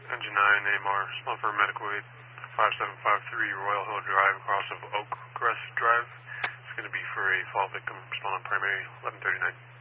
Engine 9, AMR, small for medical aid, 5753 Royal Hill Drive, across of Oak Crest Drive. It's going to be for a fall victim, respond primary, 1139.